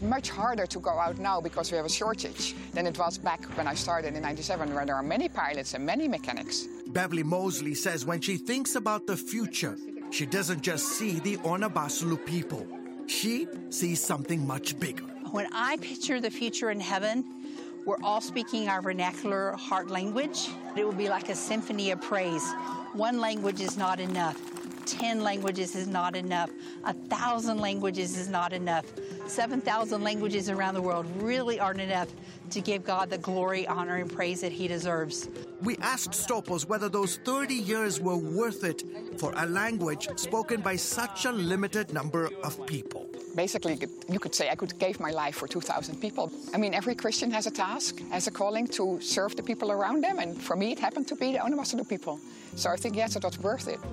Much harder to go out now because we have a shortage than it was back when I started in '97, where there are many pilots and many mechanics. Beverly Mosley says when she thinks about the future, she doesn't just see the Onabasulu people. She sees something much bigger. When I picture the future in heaven, we're all speaking our vernacular heart language. It will be like a symphony of praise. One language is not enough. 10 languages is not enough. 1,000 languages is not enough. 7,000 languages around the world really aren't enough to give God the glory, honor, and praise that He deserves. We asked Stopos whether those 30 years were worth it for a language spoken by such a limited number of people. Basically, you could say I gave my life for 2,000 people. I mean, every Christian has a task, has a calling to serve the people around them, and for me, it happened to be the Onabasulu people. So I think, yes, it was worth it.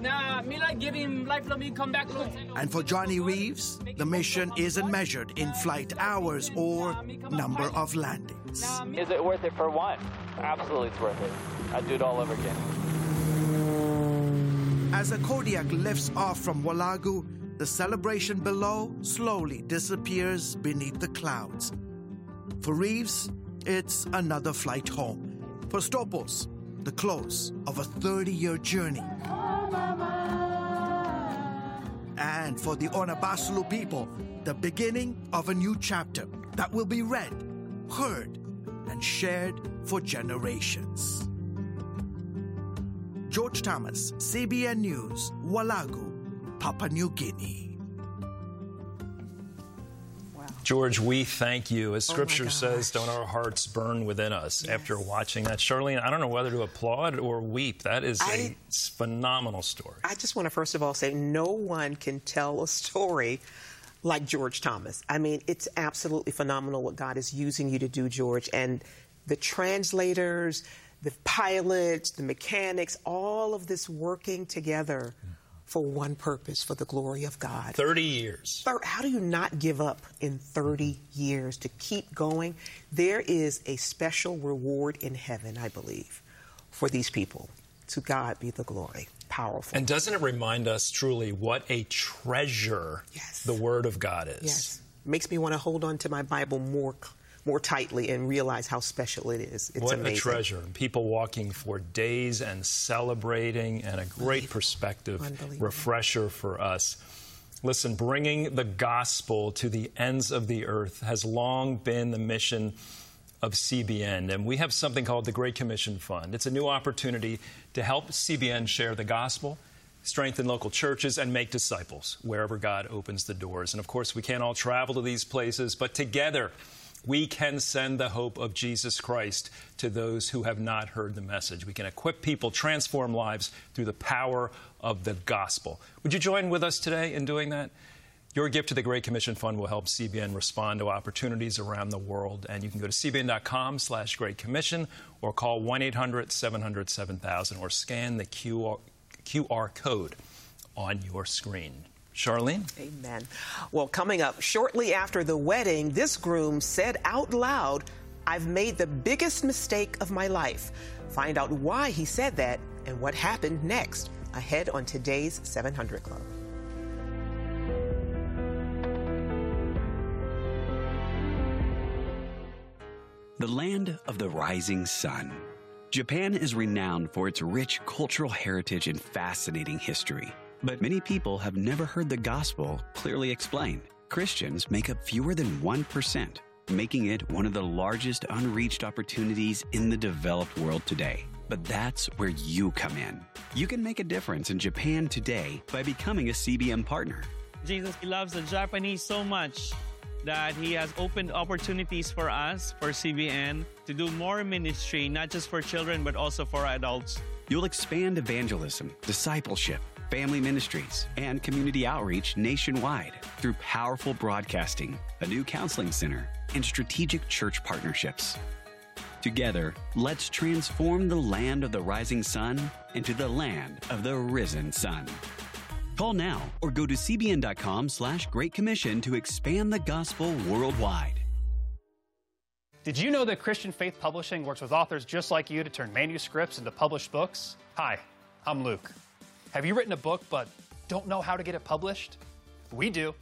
And for Johnny Reeves, the mission isn't measured in flight hours or number of landings. Is it worth it for one? Absolutely, it's worth it. I'd do it all over again. As a Kodiak lifts off from Walagu, the celebration below slowly disappears beneath the clouds. For Reeves, it's another flight home. For Stopos, the close of a 30-year journey. And for the Onabasulu people, the beginning of a new chapter that will be read, heard, and shared for generations. George Thomas, CBN News, Walagu, Papua New Guinea. George, we thank you. As Scripture says, don't our hearts burn within us after watching that? Charlene, I don't know whether to applaud or weep. That is a phenomenal story. I just want to first of all say no one can tell a story like George Thomas. I mean, it's absolutely phenomenal what God is using you to do, George. And the translators, the pilots, the mechanics, all of this working together for one purpose, for the glory of God. 30 years. How do you not give up in 30 years to keep going? There is a special reward in heaven, I believe, for these people. To God be the glory. Powerful. And doesn't it remind us truly what a treasure the Word of God is? Yes. Makes me want to hold on to my Bible more tightly and realize how special it is. It's what amazing. A treasure. People walking for days and celebrating, and a great perspective refresher for us. Listen, bringing the gospel to the ends of the earth has long been the mission of CBN, and we have something called the Great Commission Fund. It's a new opportunity to help CBN share the gospel, strengthen local churches, and make disciples wherever God opens the doors. And of course, we can't all travel to these places, but together we can send the hope of Jesus Christ to those who have not heard the message. We can equip people, transform lives through the power of the gospel. Would you join with us today in doing that? Your gift to the Great Commission Fund will help CBN respond to opportunities around the world. And you can go to cbn.com/Great Commission or call 1-800-700-7000 or scan the QR code on your screen. Charlene? Amen. Well, coming up shortly after the wedding, this groom said out loud, "I've made the biggest mistake of my life." Find out why he said that and what happened next, ahead on today's 700 Club. The land of the rising sun. Japan is renowned for its rich cultural heritage and fascinating history. But many people have never heard the gospel clearly explained. Christians make up fewer than 1%, making it one of the largest unreached opportunities in the developed world today. But that's where you come in. You can make a difference in Japan today by becoming a CBN partner. Jesus loves the Japanese so much that He has opened opportunities for us, for CBN, to do more ministry, not just for children, but also for adults. You'll expand evangelism, discipleship, family ministries, and community outreach nationwide through powerful broadcasting, a new counseling center, and strategic church partnerships. Together, let's transform the land of the rising sun into the land of the risen sun. Call now or go to cbn.com/Great Commission to expand the gospel worldwide. Did you know that Christian Faith Publishing works with authors just like you to turn manuscripts into published books? Hi, I'm Luke. Have you written a book but don't know how to get it published? We do.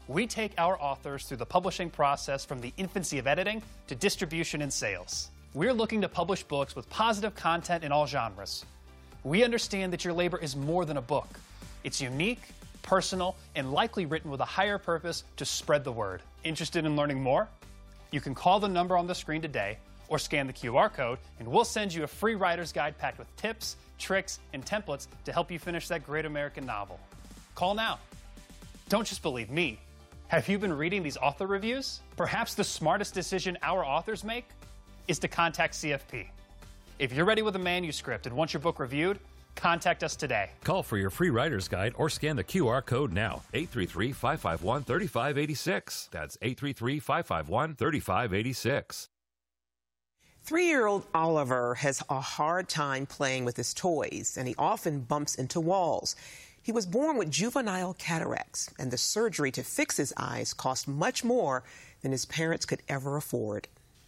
We take our authors through the publishing process from the infancy of editing to distribution and sales. We're looking to publish books with positive content in all genres. We understand that your labor is more than a book. It's unique, personal, and likely written with a higher purpose to spread the word. Interested in learning more? You can call the number on the screen today or scan the QR code, and we'll send you a free writer's guide packed with tips, tricks, and templates to help you finish that great American novel. Call now. Don't just believe me. Have you been reading these author reviews? Perhaps the smartest decision our authors make is to contact CFP. If you're ready with a manuscript and want your book reviewed, contact us today. Call for your free writer's guide or scan the QR code now. 833-551-3586. That's 833-551-3586. 3-year-old Oliver has a hard time playing with his toys, and he often bumps into walls. He was born with juvenile cataracts, and the surgery to fix his eyes cost much more than his parents could ever afford.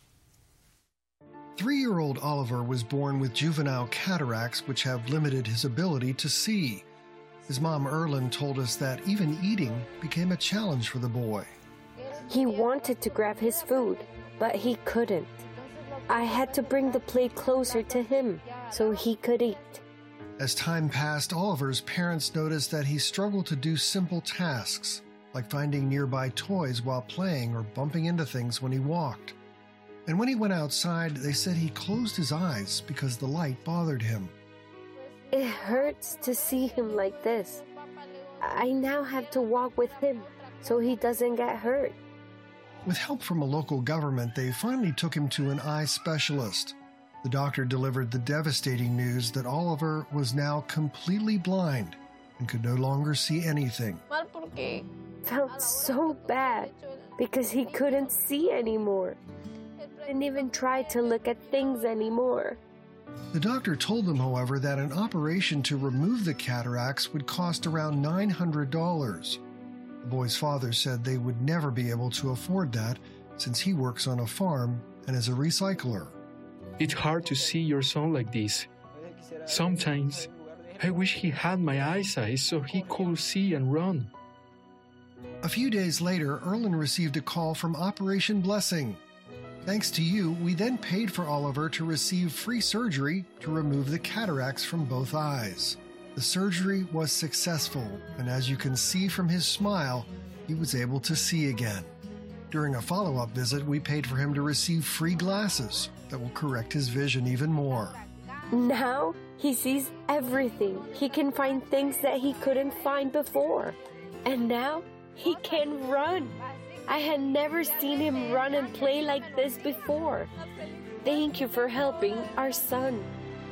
3-year-old Oliver was born with juvenile cataracts, which have limited his ability to see. His mom, Erlyn, told us that even eating became a challenge for the boy. He wanted to grab his food, but he couldn't. I had to bring the plate closer to him so he could eat. As time passed, Oliver's parents noticed that he struggled to do simple tasks, like finding nearby toys while playing or bumping into things when he walked. And when he went outside, they said he closed his eyes because the light bothered him. It hurts to see him like this. I now have to walk with him so he doesn't get hurt. With help from a local government, they finally took him to an eye specialist. The doctor delivered the devastating news that Oliver was now completely blind and could no longer see anything. Felt so bad because he couldn't see anymore. Didn't even try to look at things anymore. The doctor told them, however, that an operation to remove the cataracts would cost around $900. The boy's father said they would never be able to afford that since he works on a farm and is a recycler. It's hard to see your son like this. Sometimes I wish he had my eyesight so he could see and run. A few days later, Erlyn received a call from Operation Blessing. Thanks to you, we then paid for Oliver to receive free surgery to remove the cataracts from both eyes. The surgery was successful, and as you can see from his smile, he was able to see again. During a follow-up visit, we paid for him to receive free glasses that will correct his vision even more. Now he sees everything. He can find things that he couldn't find before. And now he can run. I had never seen him run and play like this before. Thank you for helping our son.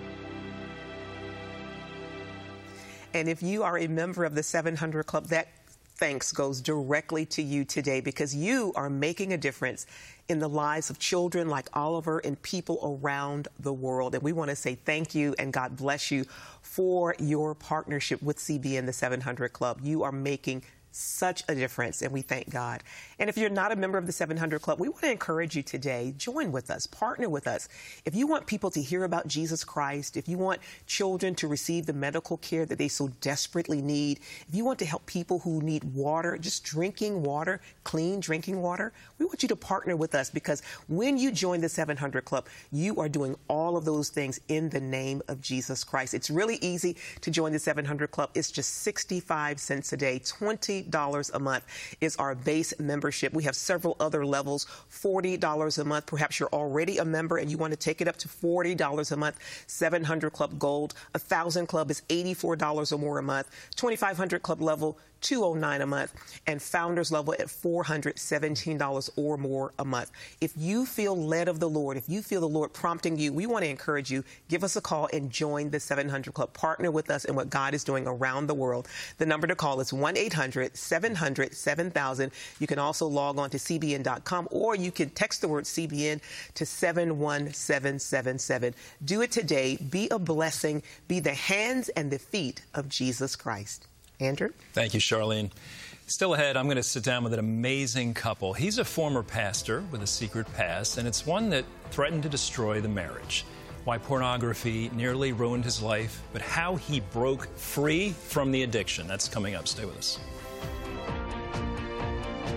And if you are a member of the 700 Club, that thanks goes directly to you today because you are making a difference in the lives of children like Oliver and people around the world. And we want to say thank you and God bless you for your partnership with CBN, the 700 Club. You are making such a difference, and we thank God. And if you're not a member of the 700 Club, we want to encourage you today, join with us, partner with us. If you want people to hear about Jesus Christ, if you want children to receive the medical care that they so desperately need, if you want to help people who need water, just drinking water, clean drinking water, we want you to partner with us because when you join the 700 Club, you are doing all of those things in the name of Jesus Christ. It's really easy to join the 700 Club. It's just 65 cents a day, $20 a month is our base membership. We have several other levels, $40 a month. Perhaps you're already a member and you want to take it up to $40 a month. 700 Club Gold, 1,000 Club is $84 or more a month. 2,500 Club level, $209 a month, and Founders level at $417 or more a month. If you feel led of the Lord, if you feel the Lord prompting you, we want to encourage you, give us a call and join the 700 Club. Partner with us in what God is doing around the world. The number to call is 1-800-700-7000. You can also log on to CBN.com or you can text the word CBN to 71777. Do it today. Be a blessing. Be the hands and the feet of Jesus Christ. Andrew? Thank you, Charlene. Still ahead, I'm going to sit down with an amazing couple. He's a former pastor with a secret past, and it's one that threatened to destroy the marriage. Why pornography nearly ruined his life, but how he broke free from the addiction. That's coming up. Stay with us.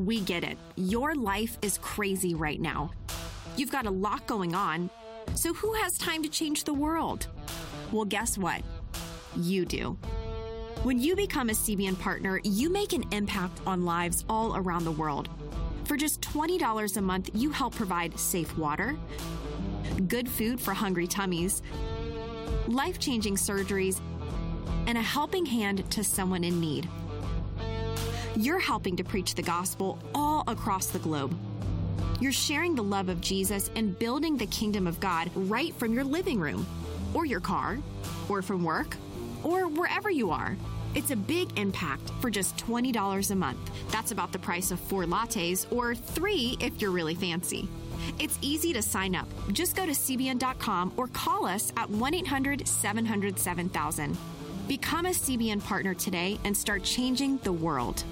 We get it. Your life is crazy right now. You've got a lot going on, so who has time to change the world? Well, guess what? You do. When you become a CBN partner, you make an impact on lives all around the world. For just $20 a month, you help provide safe water, good food for hungry tummies, life-changing surgeries, and a helping hand to someone in need. You're helping to preach the gospel all across the globe. You're sharing the love of Jesus and building the kingdom of God right from your living room, or your car, or from work, or wherever you are. It's a big impact for just $20 a month. That's about the price of 4 lattes, or 3 if you're really fancy. It's easy to sign up. Just go to CBN.com or call us at 1-800-700-7000. Become a CBN partner today and start changing the world.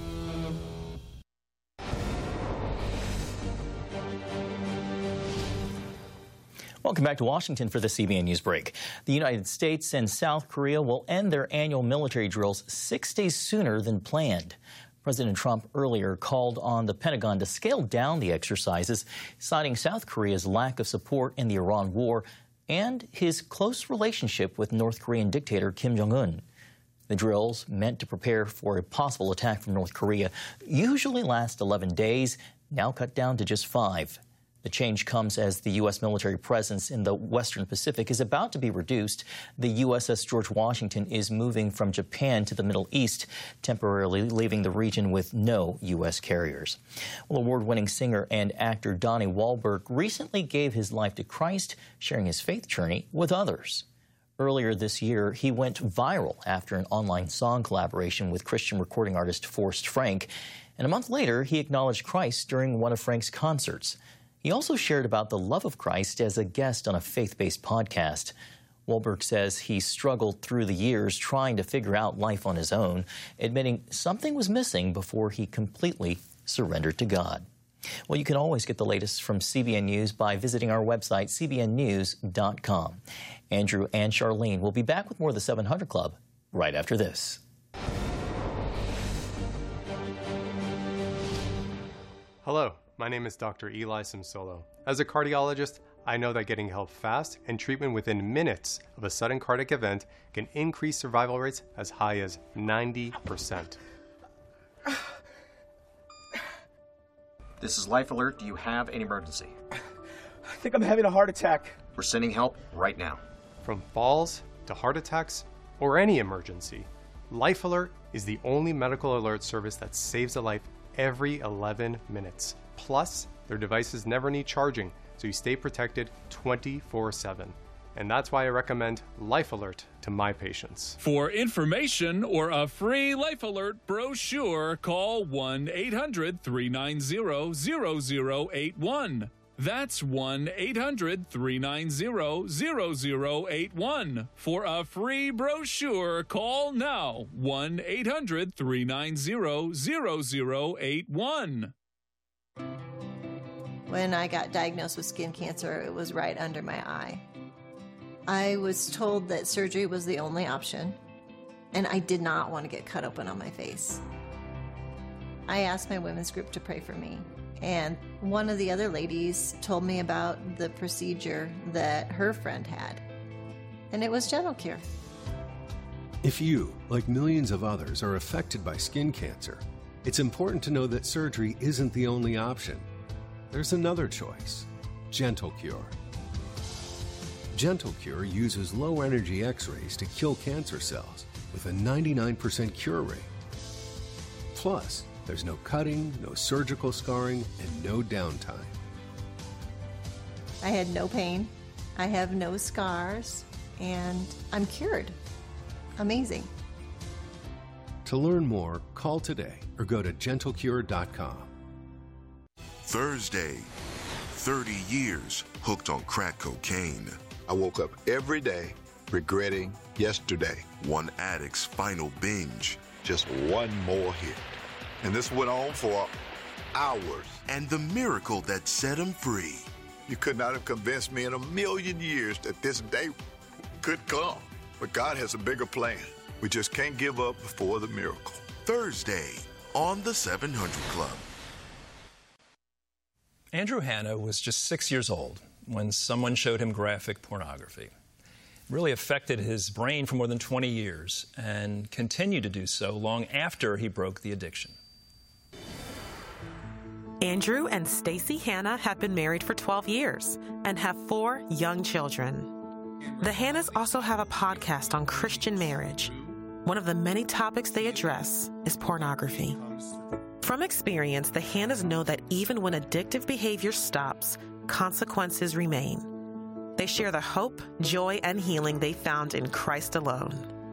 Welcome back to Washington for the CBN News Break. The United States and South Korea will end their annual military drills 6 days sooner than planned. President Trump earlier called on the Pentagon to scale down the exercises, citing South Korea's lack of support in the Iran war and his close relationship with North Korean dictator Kim Jong-un. The drills, meant to prepare for a possible attack from North Korea, usually last 11 days, now cut down to just 5. The change comes as the U.S. military presence in the Western Pacific is about to be reduced. The USS George Washington is moving from Japan to the Middle East, temporarily leaving the region with no U.S. carriers. Well, award-winning singer and actor Donnie Wahlberg recently gave his life to Christ, sharing his faith journey with others. Earlier this year, he went viral after an online song collaboration with Christian recording artist Forrest Frank. And a month later, he acknowledged Christ during one of Frank's concerts. He also shared about the love of Christ as a guest on a faith-based podcast. Wahlberg says he struggled through the years trying to figure out life on his own, admitting something was missing before he completely surrendered to God. Well, you can always get the latest from CBN News by visiting our website, cbnnews.com. Andrew and Charlene will be back with more of the 700 Club right after this. Hello. My name is Dr. Eli Simsolo. As a cardiologist, I know that getting help fast and treatment within minutes of a sudden cardiac event can increase survival rates as high as 90%. This is Life Alert. Do you have an emergency? I think I'm having a heart attack. We're sending help right now. From falls to heart attacks or any emergency, Life Alert is the only medical alert service that saves a life every 11 minutes. Plus, their devices never need charging, so you stay protected 24/7. And that's why I recommend Life Alert to my patients. For information or a free Life Alert brochure, call 1-800-390-0081. That's 1-800-390-0081. For a free brochure, call now. 1-800-390-0081. When I got diagnosed with skin cancer, it was right under my eye. I was told that surgery was the only option, and I did not want to get cut open on my face. I asked my women's group to pray for me, and one of the other ladies told me about the procedure that her friend had, and it was Gentle Cure. If you, like millions of others, are affected by skin cancer, it's important to know that surgery isn't the only option. There's another choice, Gentle Cure. Gentle Cure uses low-energy X-rays to kill cancer cells with a 99% cure rate. Plus, there's no cutting, no surgical scarring, and no downtime. I had no pain, I have no scars, and I'm cured. Amazing. To learn more, call today or go to gentlecure.com. Thursday, 30 years hooked on crack cocaine. I woke up every day regretting yesterday. One addict's final binge. Just one more hit. And this went on for hours. And the miracle that set him free. You could not have convinced me in a million years that this day could come. But God has a bigger plan. We just can't give up before the miracle. Thursday on the 700 Club. Andrew Hanna was just 6 years old when someone showed him graphic pornography. It really affected his brain for more than 20 years and continued to do so long after he broke the addiction. Andrew and Stacy Hanna have been married for 12 years and have 4 young children. The Hannas also have a podcast on Christian marriage. One of the many topics they address is pornography. From experience, the Hannas know that even when addictive behavior stops, consequences remain. They share the hope, joy, and healing they found in Christ alone.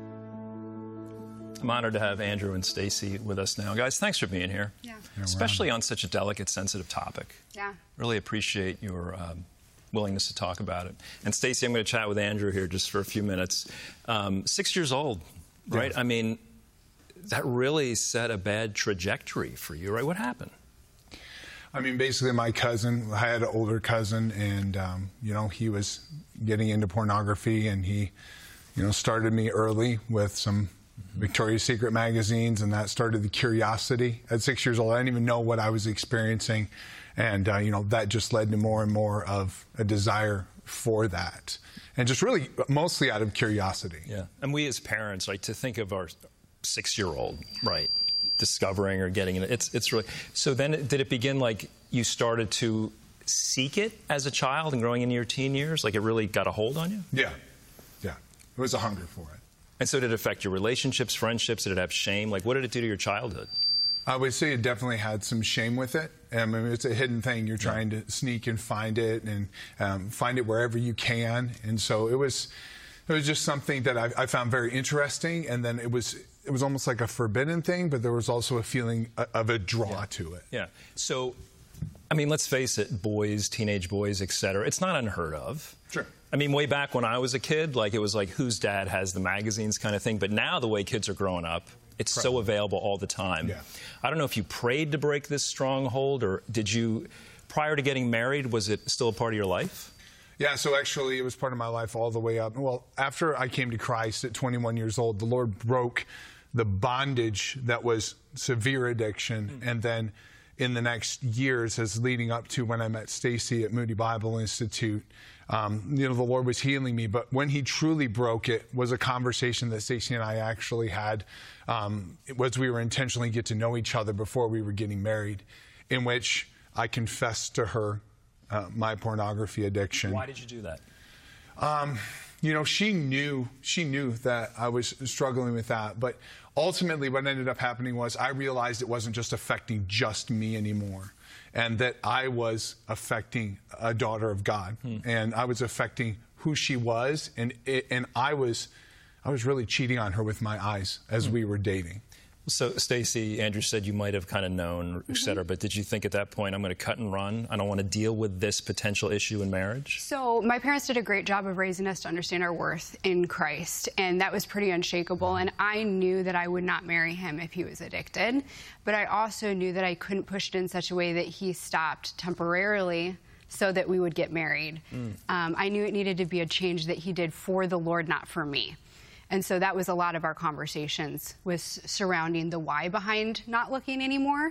I'm honored to have Andrew and Stacy with us now. Guys, thanks for being here. Yeah. Especially on such a delicate, sensitive topic. Yeah. Really appreciate your willingness to talk about it. And Stacy, I'm going to chat with Andrew here just for a few minutes. 6 years old, right? Yes. I mean, that really set a bad trajectory for you, right? What happened? I mean, basically, my cousin, I had an older cousin, and, you know, he was getting into pornography, and he, you know, started me early with some Victoria's Secret magazines, and that started the curiosity. At 6 years old, I didn't even know what I was experiencing, and, you know, that just led to more and more of a desire for that, and just really mostly out of curiosity. Yeah, and we as parents, like, to think of our 6-year-old, right, discovering or getting it, it's really, so then did it begin like you started to seek it as a child and growing into your teen years? Like it really got a hold on you? Yeah, yeah, it was a hunger for it. And so did it affect your relationships, friendships? Did it have shame? Like what did it do to your childhood? I would say it definitely had some shame with it. I mean, it's a hidden thing. You're trying to sneak and find it, and find it wherever you can. And so it was just something that I found very interesting. And then it was almost like a forbidden thing, but there was also a feeling of a draw to it. Yeah. So, I mean, let's face it, boys, teenage boys, et cetera, it's not unheard of. Sure. I mean, way back when I was a kid, like it was like whose dad has the magazines kind of thing. But now the way kids are growing up, it's so available all the time. Yeah. I don't know if you prayed to break this stronghold, or did you, prior to getting married, was it still a part of your life? Yeah, so actually it was part of my life all the way up. Well, after I came to Christ at 21 years old, the Lord broke the bondage that was severe addiction. And then in the next years, as leading up to when I met Stacy at Moody Bible Institute, you know, the Lord was healing me. But when he truly broke it was a conversation that Stacy and I actually had. It was we were intentionally get to know each other before we were getting married, in which I confessed to her my pornography addiction. Why did you do that? You know, she knew that I was struggling with that. But ultimately what ended up happening was I realized it wasn't just affecting just me anymore, and that I was affecting a daughter of God, and I was affecting who she was, and I was really cheating on her with my eyes as we were dating. So, Stacy, Andrew said you might have kind of known, et cetera, but did you think at that point, I'm going to cut and run? I don't want to deal with this potential issue in marriage? So, my parents did a great job of raising us to understand our worth in Christ, and that was pretty unshakable. And I knew that I would not marry him if he was addicted, but I also knew that I couldn't push it in such a way that he stopped temporarily so that we would get married. I knew it needed to be a change that he did for the Lord, not for me. And so that was a lot of our conversations, was surrounding the why behind not looking anymore,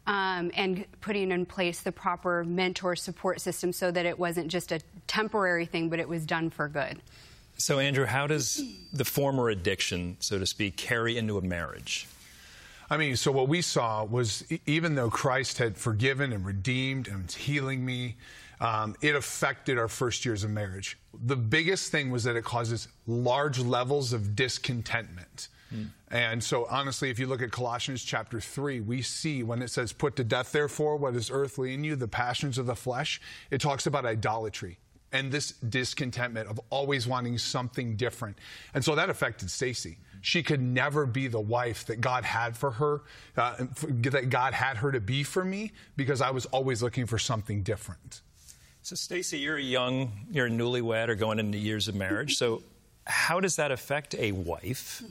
and putting in place the proper mentor support system so that it wasn't just a temporary thing, but it was done for good. So, Andrew, how does the former addiction, so to speak, carry into a marriage? I mean, so what we saw was even though Christ had forgiven and redeemed and was healing me, it affected our first years of marriage. The biggest thing was that it causes large levels of discontentment. And so, honestly, if you look at Colossians chapter 3, we see when it says, put to death, therefore, what is earthly in you, the passions of the flesh, it talks about idolatry and this discontentment of always wanting something different. And so that affected Stacy. She could never be the wife that God had for her, that God had her to be for me, because I was always looking for something different. So, Stacy, you're a newlywed or going into years of marriage. So how does that affect a wife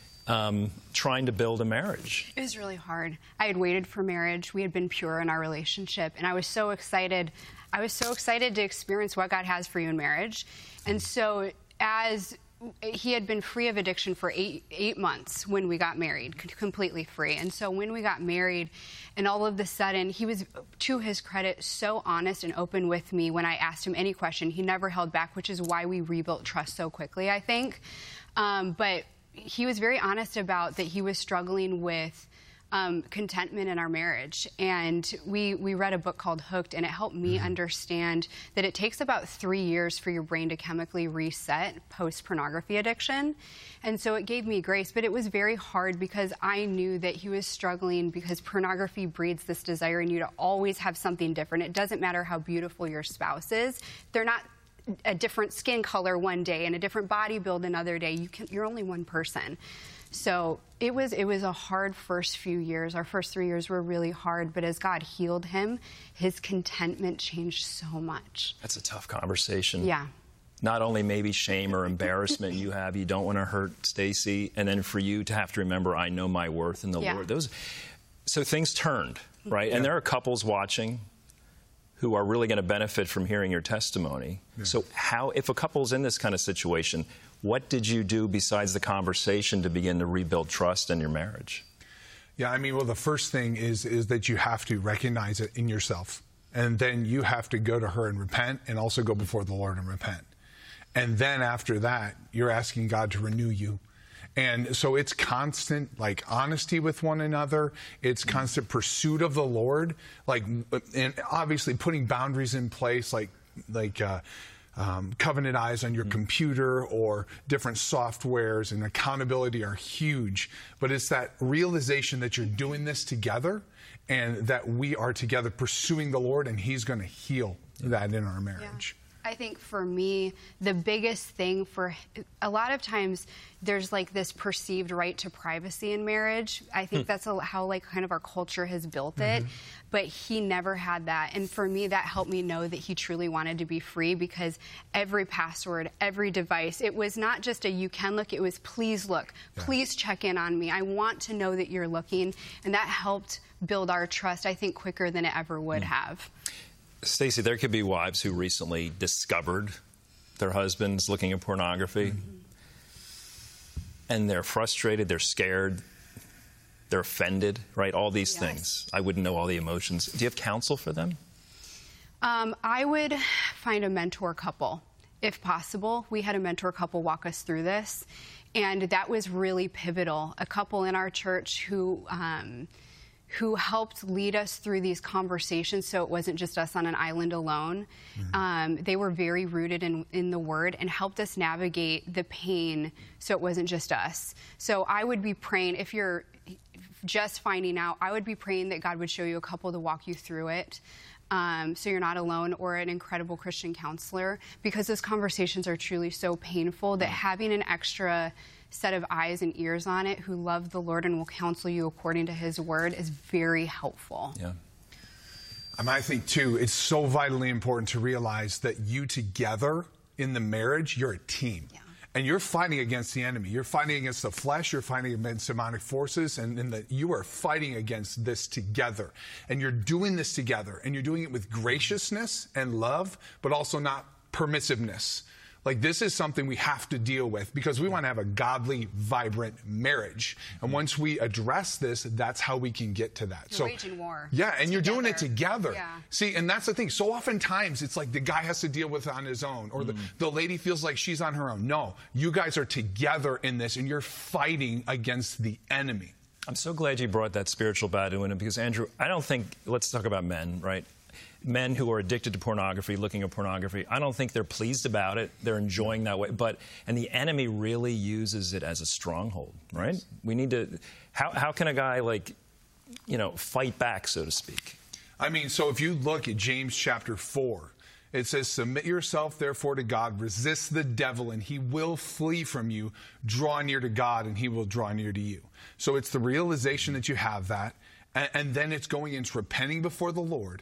trying to build a marriage? It was really hard. I had waited for marriage. We had been pure in our relationship, and I was so excited. I was so excited to experience what God has for you in marriage. And so as he had been free of addiction for eight months when we got married, completely free. And so when we got married, and all of a sudden, he was, to his credit, so honest and open with me when I asked him any question. He never held back, which is why we rebuilt trust so quickly, I think. But he was very honest about that he was struggling with contentment in our marriage. And we read a book called Hooked, and it helped me understand that it takes about 3 years for your brain to chemically reset post-pornography addiction. And so it gave me grace, but it was very hard because I knew that he was struggling because pornography breeds this desire in you to always have something different. It doesn't matter how beautiful your spouse is. They're not a different skin color one day and a different body build another day. You're only one person. So it was a hard first few years. Our first 3 years were really hard, but as God healed him, his contentment changed so much. That's a tough conversation. Yeah. Not only maybe shame or embarrassment you don't want to hurt Stacy, and then for you to have to remember, I know my worth in the Lord. So things turned, right? Yeah. And there are couples watching who are really going to benefit from hearing your testimony. Yeah. So if a couple's in this kind of situation, what did you do besides the conversation to begin to rebuild trust in your marriage? Yeah, I mean, well, the first thing is that you have to recognize it in yourself. And then you have to go to her and repent, and also go before the Lord and repent. And then after that, you're asking God to renew you. And so it's constant, like, honesty with one another. It's constant pursuit of the Lord, and obviously putting boundaries in place, like Covenant Eyes on your computer or different softwares, and accountability are huge. But it's that realization that you're doing this together and that we are together pursuing the Lord, and he's going to heal that in our marriage. Yeah. I think for me, the biggest thing a lot of times there's like this perceived right to privacy in marriage. I think that's how kind of our culture has built it. But he never had that. And for me, that helped me know that he truly wanted to be free, because every password, every device, it was not just a you can look, it was please look, please check in on me. I want to know that you're looking. And that helped build our trust, I think, quicker than it ever would have. Stacy, there could be wives who recently discovered their husband's looking at pornography, and they're frustrated, they're scared, they're offended, right? All these things. I wouldn't know all the emotions. Do you have counsel for them? I would find a mentor couple, if possible. We had a mentor couple walk us through this, and that was really pivotal. A couple in our church who helped lead us through these conversations, so it wasn't just us on an island alone. They were very rooted in the Word and helped us navigate the pain, so it wasn't just us. So I would be praying, if you're just finding out, I would be praying that God would show you a couple to walk you through it, so you're not alone, or an incredible Christian counselor, because those conversations are truly so painful that having an extra set of eyes and ears on it who love the Lord and will counsel you according to his word is very helpful. Yeah. I think, too, it's so vitally important to realize that you together in the marriage, you're a team. Yeah. And you're fighting against the enemy. You're fighting against the flesh. You're fighting against demonic forces. And that you are fighting against this together. And you're doing this together. And you're doing it with graciousness and love, but also not permissiveness. Like, this is something we have to deal with because we want to have a godly, vibrant marriage. And once we address this, that's how we can get to that. You're waging war. Yeah, and you're doing it together. Yeah. See, and that's the thing. So oftentimes, it's like the guy has to deal with it on his own, or the lady feels like she's on her own. No, you guys are together in this, and you're fighting against the enemy. I'm so glad you brought that spiritual battle in, because, Andrew, I don't think, let's talk about men, right? Men who are addicted to pornography, looking at pornography, I don't think they're pleased about it. They're enjoying that way. And the enemy really uses it as a stronghold, right? We need to, how can a guy fight back, so to speak? I mean, so if you look at James chapter 4, it says, submit yourself, therefore, to God. Resist the devil, and he will flee from you. Draw near to God, and he will draw near to you. So it's the realization that you have that. And then it's going into repenting before the Lord.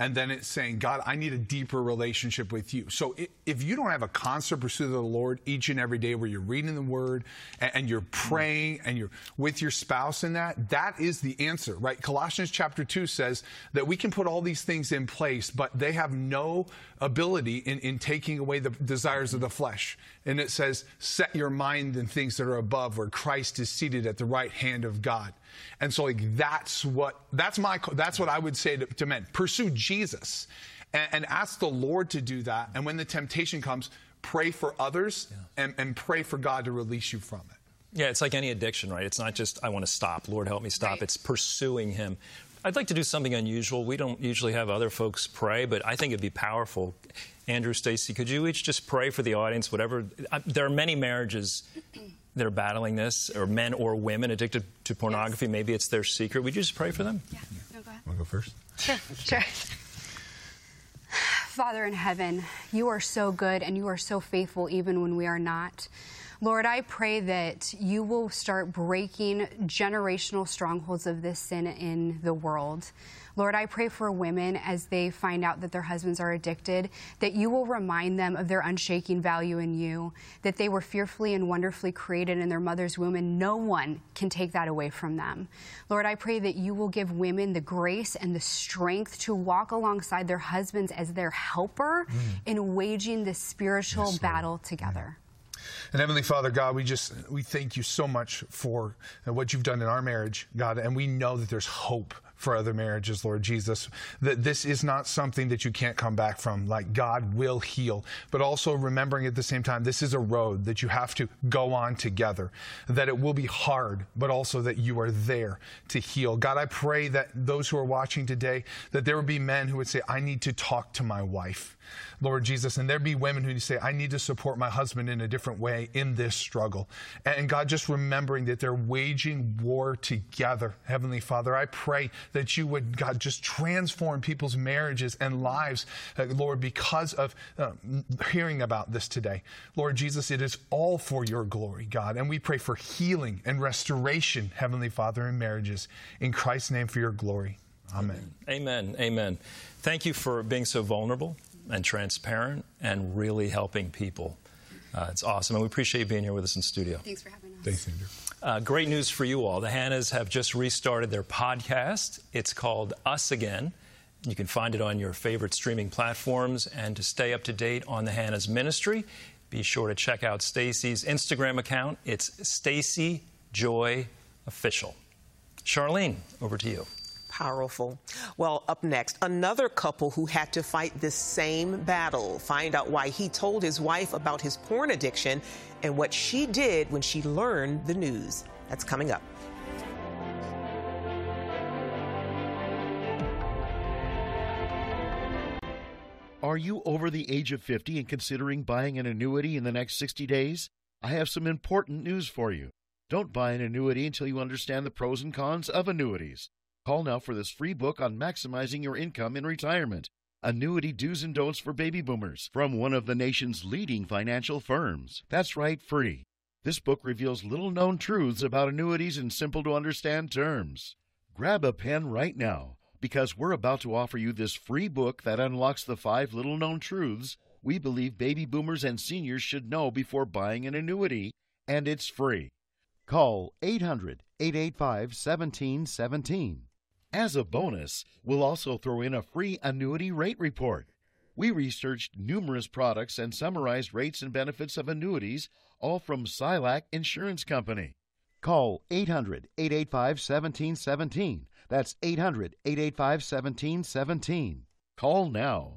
And then it's saying, God, I need a deeper relationship with you. So if you don't have a constant pursuit of the Lord each and every day where you're reading the Word and you're praying and you're with your spouse in that is the answer, right? Colossians chapter 2 says that we can put all these things in place, but they have no ability in taking away the desires of the flesh. And it says, set your mind in things that are above, where Christ is seated at the right hand of God. And so that's what I would say to men. Pursue Jesus and ask the Lord to do that. And when the temptation comes, pray for others and pray for God to release you from it. Yeah, it's like any addiction, right? It's not just, I want to stop. Lord, help me stop. Right. It's pursuing him. I'd like to do something unusual. We don't usually have other folks pray, but I think it'd be powerful. Andrew, Stacy, could you each just pray for the audience, whatever? There are many marriages that are battling this, or men or women addicted to pornography. Yes. Maybe it's their secret. Would you just pray for them? Yeah. No, go ahead. Want to go first? Sure. Father in heaven, you are so good and you are so faithful even when we are not. Lord, I pray that you will start breaking generational strongholds of this sin in the world. Lord, I pray for women as they find out that their husbands are addicted, that you will remind them of their unshaking value in you, that they were fearfully and wonderfully created in their mother's womb, and no one can take that away from them. Lord, I pray that you will give women the grace and the strength to walk alongside their husbands as their helper in waging this spiritual battle together. And Heavenly Father, God, we thank you so much for what you've done in our marriage, God, and we know that there's hope for other marriages, Lord Jesus, that this is not something that you can't come back from, like God will heal, but also remembering at the same time, this is a road that you have to go on together, that it will be hard, but also that you are there to heal. God, I pray that those who are watching today, that there would be men who would say, I need to talk to my wife, Lord Jesus, and there'd be women who say, I need to support my husband in a different way in this struggle. And God, just remembering that they're waging war together. Heavenly Father, I pray that you would, God, just transform people's marriages and lives, Lord, because of hearing about this today. Lord Jesus, it is all for your glory, God, and we pray for healing and restoration, Heavenly Father, in marriages. In Christ's name, for your glory. Amen. Amen. Amen. Thank you for being so vulnerable and transparent and really helping people. It's awesome. And we appreciate you being here with us in studio. Thanks for having us. Thanks, Andrew. Great news for you all. The Hannahs have just restarted their podcast. It's called Us Again. You can find it on your favorite streaming platforms. And to stay up to date on the Hannahs ministry, be sure to check out Stacy's Instagram account. It's Stacy Joy Official. Charlene, over to you. Powerful. Well, up next, another couple who had to fight this same battle. Find out why he told his wife about his porn addiction and what she did when she learned the news. That's coming up. Are you over the age of 50 and considering buying an annuity in the next 60 days? I have some important news for you. Don't buy an annuity until you understand the pros and cons of annuities. Call now for this free book on maximizing your income in retirement. Annuity Do's and Don'ts for Baby Boomers from one of the nation's leading financial firms. That's right, free. This book reveals little-known truths about annuities in simple-to-understand terms. Grab a pen right now, because we're about to offer you this free book that unlocks the 5 little-known truths we believe baby boomers and seniors should know before buying an annuity, and it's free. Call 800-885-1717. As a bonus, we'll also throw in a free annuity rate report. We researched numerous products and summarized rates and benefits of annuities, all from Silac Insurance Company. Call 800-885-1717. That's 800-885-1717. Call now.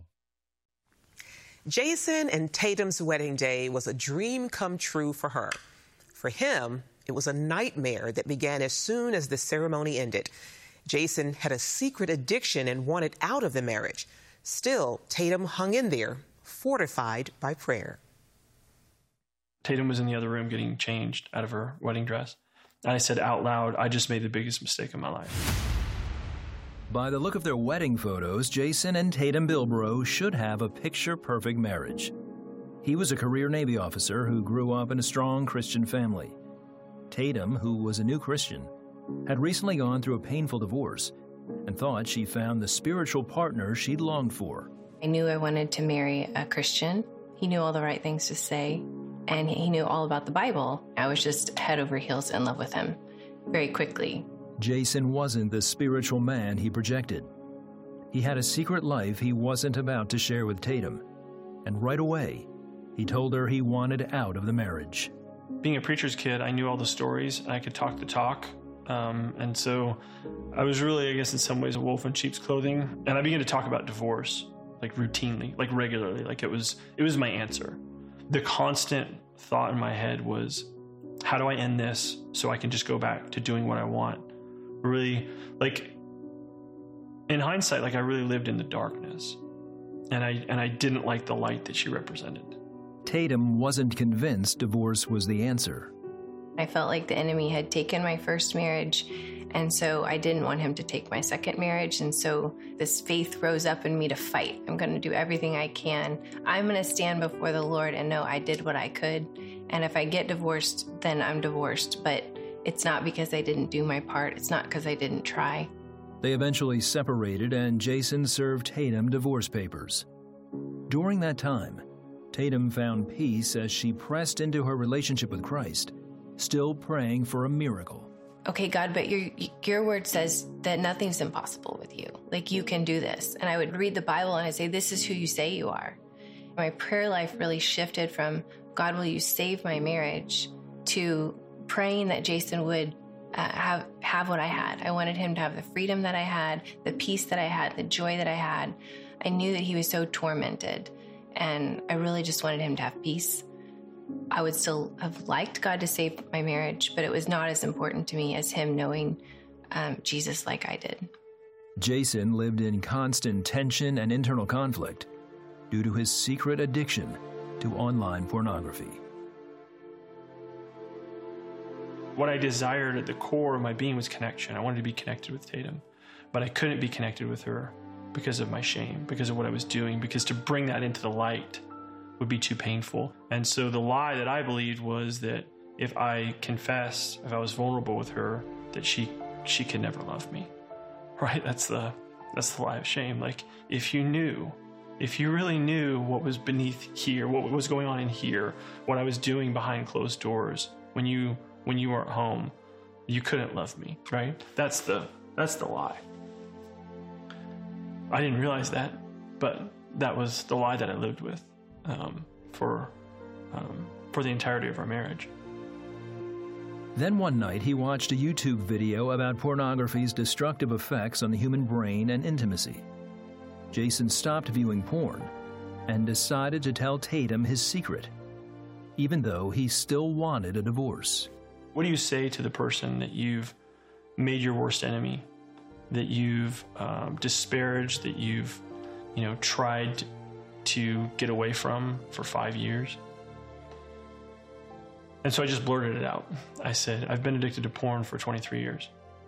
Jason and Tatum's wedding day was a dream come true for her. For him, it was a nightmare that began as soon as the ceremony ended. Jason had a secret addiction and wanted out of the marriage. Still, Tatum hung in there, fortified by prayer. Tatum was in the other room getting changed out of her wedding dress. And I said out loud, I just made the biggest mistake of my life. By the look of their wedding photos, Jason and Tatum Bilbrough should have a picture-perfect marriage. He was a career Navy officer who grew up in a strong Christian family. Tatum, who was a new Christian, had recently gone through a painful divorce and thought she found the spiritual partner she'd longed for. I knew I wanted to marry a Christian. He knew all the right things to say, and he knew all about the Bible. I was just head over heels in love with him very quickly. Jason wasn't the spiritual man he projected. He had a secret life he wasn't about to share with Tatum, and right away, he told her he wanted out of the marriage. Being a preacher's kid, I knew all the stories, and I could talk the talk. And so I was really, I guess, in some ways, a wolf in sheep's clothing. And I began to talk about divorce, like routinely, like regularly, like it was my answer. The constant thought in my head was, how do I end this so I can just go back to doing what I want? Really, like, in hindsight, like I really lived in the darkness, and I didn't like the light that she represented. Tatum wasn't convinced divorce was the answer. I felt like the enemy had taken my first marriage, and so I didn't want him to take my second marriage, and so this faith rose up in me to fight. I'm going to do everything I can. I'm going to stand before the Lord and know I did what I could, and if I get divorced, then I'm divorced, but it's not because I didn't do my part. It's not because I didn't try. They eventually separated, and Jason served Tatum divorce papers. During that time, Tatum found peace as she pressed into her relationship with Christ, still praying for a miracle. Okay, God, but your word says that nothing's impossible with you. Like, you can do this. And I would read the Bible and I'd say, this is who you say you are. My prayer life really shifted from, God, will you save my marriage, to praying that Jason would have what I had. I wanted him to have the freedom that I had, the peace that I had, the joy that I had. I knew that he was so tormented, and I really just wanted him to have peace. I would still have liked God to save my marriage, but it was not as important to me as him knowing Jesus like I did. Jason lived in constant tension and internal conflict due to his secret addiction to online pornography. What I desired at the core of my being was connection. I wanted to be connected with Tatum, but I couldn't be connected with her because of my shame, because of what I was doing, because to bring that into the light would be too painful. And so the lie that I believed was that if I confessed, if I was vulnerable with her, that she could never love me, right? That's the lie of shame. Like, if you really knew what was beneath here, what was going on in here, what I was doing behind closed doors, when you weren't home, you couldn't love me, right? That's the lie. I didn't realize that, but that was the lie that I lived with for the entirety of our marriage. Then one night he watched a YouTube video about pornography's destructive effects on the human brain and intimacy. Jason stopped viewing porn and decided to tell Tatum his secret, even though he still wanted a divorce. What do you say to the person that you've made your worst enemy, that you've disparaged, that you've tried to get away from for 5 years? And so I just blurted it out. I said, I've been addicted to porn for 23 years.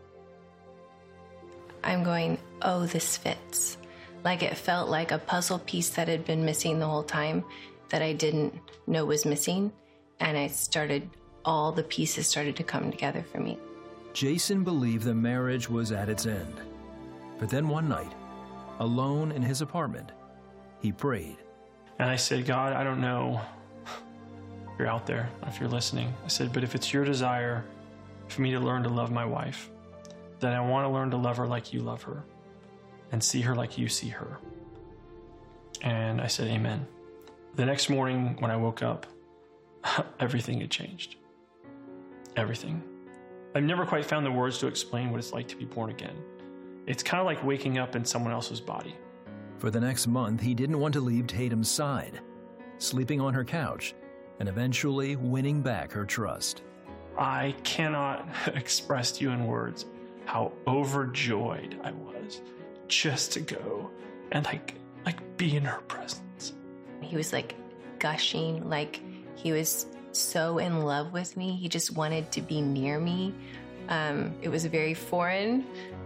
I'm going, oh, this fits. Like, it felt like a puzzle piece that had been missing the whole time that I didn't know was missing. And all the pieces started to come together for me. Jason believed the marriage was at its end. But then one night, alone in his apartment, he prayed. And I said, God, I don't know if you're out there, if you're listening. I said, but if it's your desire for me to learn to love my wife, then I want to learn to love her like you love her and see her like you see her. And I said, amen. The next morning when I woke up, everything had changed. Everything. I've never quite found the words to explain what it's like to be born again. It's kind of like waking up in someone else's body. For the next month, he didn't want to leave Tatum's side, sleeping on her couch and eventually winning back her trust. I cannot express to you in words how overjoyed I was just to go and like be in her presence. He was like gushing, like he was so in love with me. He just wanted to be near me. It was very foreign,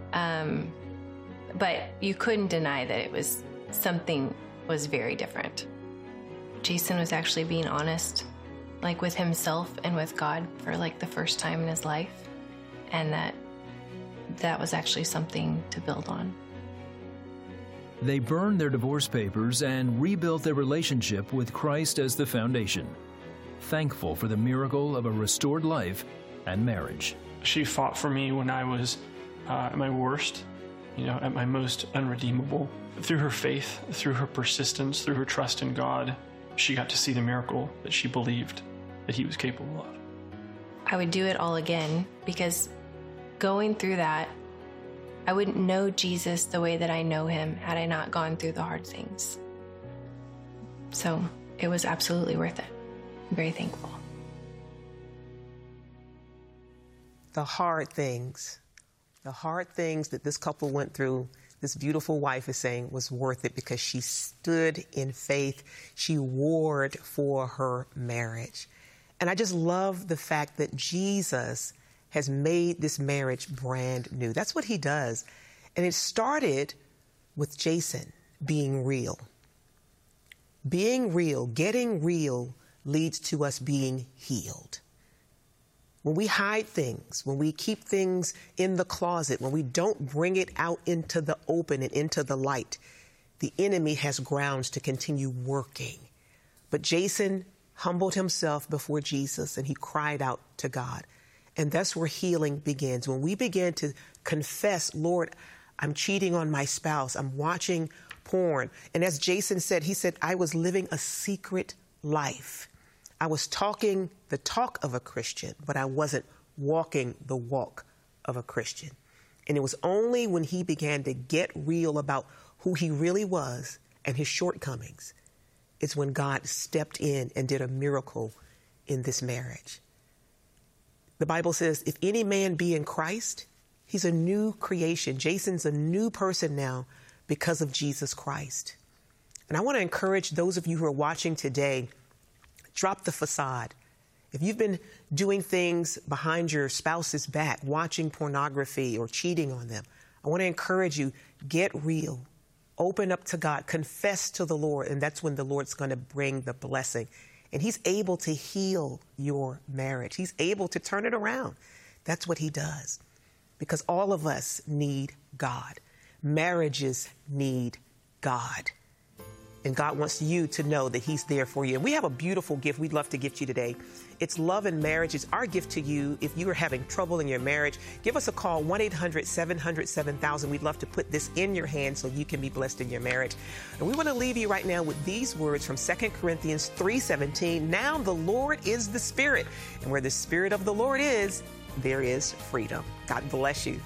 but you couldn't deny that it was something was very different. Jason was actually being honest, like with himself and with God for like the first time in his life, and that that was actually something to build on. They burned their divorce papers and rebuilt their relationship with Christ as the foundation, thankful for the miracle of a restored life and marriage. She fought for me when I was at my worst, at my most unredeemable. Through her faith, through her persistence, through her trust in God, she got to see the miracle that she believed that he was capable of. I would do it all again, because going through that, I wouldn't know Jesus the way that I know him had I not gone through the hard things. So it was absolutely worth it. I'm very thankful. The hard things that this couple went through, this beautiful wife is saying was worth it because she stood in faith. She warred for her marriage. And I just love the fact that Jesus has made this marriage brand new. That's what he does. And it started with Jason being real. Being real, getting real leads to us being healed. When we hide things, when we keep things in the closet, when we don't bring it out into the open and into the light, the enemy has grounds to continue working. But Jason humbled himself before Jesus and he cried out to God. And that's where healing begins. When we begin to confess, Lord, I'm cheating on my spouse, I'm watching porn. And as Jason said, he said, I was living a secret life. I was talking the talk of a Christian, but I wasn't walking the walk of a Christian. And it was only when he began to get real about who he really was and his shortcomings, it's when God stepped in and did a miracle in this marriage. The Bible says, if any man be in Christ, he's a new creation. Jason's a new person now because of Jesus Christ. And I want to encourage those of you who are watching today, drop the facade. If you've been doing things behind your spouse's back, watching pornography or cheating on them, I want to encourage you, get real. Open up to God. Confess to the Lord. And that's when the Lord's going to bring the blessing. And he's able to heal your marriage. He's able to turn it around. That's what he does. Because all of us need God. Marriages need God. And God wants you to know that he's there for you. And we have a beautiful gift we'd love to gift you today. It's Love and Marriage. It's our gift to you. If you are having trouble in your marriage, give us a call, 1-800-700-7000. We'd love to put this in your hands so you can be blessed in your marriage. And we want to leave you right now with these words from 2 Corinthians 3:17. Now the Lord is the Spirit, and where the Spirit of the Lord is, there is freedom. God bless you.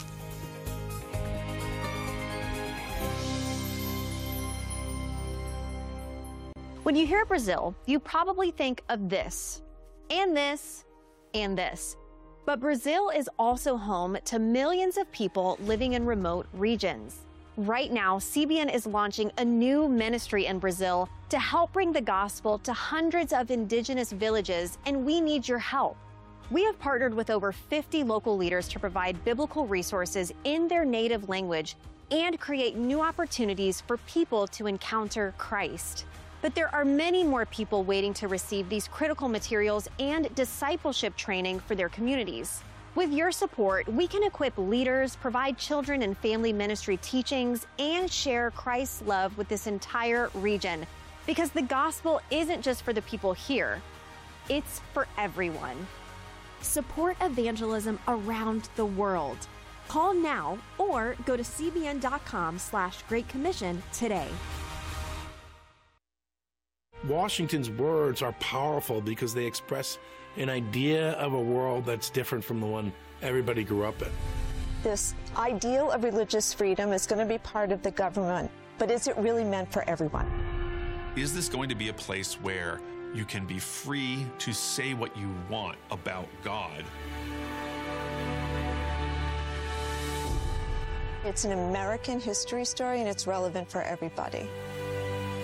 When you hear Brazil, you probably think of this, and this, and this. But Brazil is also home to millions of people living in remote regions. Right now, CBN is launching a new ministry in Brazil to help bring the gospel to hundreds of indigenous villages, and we need your help. We have partnered with over 50 local leaders to provide biblical resources in their native language and create new opportunities for people to encounter Christ. But there are many more people waiting to receive these critical materials and discipleship training for their communities. With your support, we can equip leaders, provide children and family ministry teachings, and share Christ's love with this entire region. Because the gospel isn't just for the people here, it's for everyone. Support evangelism around the world. Call now or go to cbn.com/Great Commission today. Washington's words are powerful because they express an idea of a world that's different from the one everybody grew up in. This ideal of religious freedom is going to be part of the government, but is it really meant for everyone? Is this going to be a place where you can be free to say what you want about God? It's an American history story, and it's relevant for everybody.